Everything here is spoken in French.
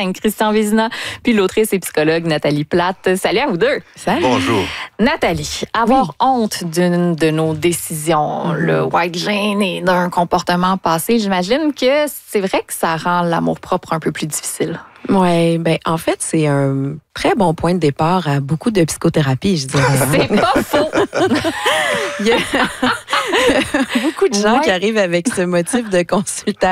j'accompagne Christian Vézina, puis l'autrice et psychologue Nathalie Plate. Salut à vous deux. Salut. Bonjour. Nathalie, avoir honte d'une de nos décisions, le white gene et d'un comportement passé, j'imagine que c'est vrai que ça rend l'amour-propre un peu plus difficile. Oui, ben en fait, c'est un très bon point de départ à beaucoup de psychothérapie, je dirais. C'est pas faux. Il y a beaucoup de gens qui arrivent avec ce motif de consultation.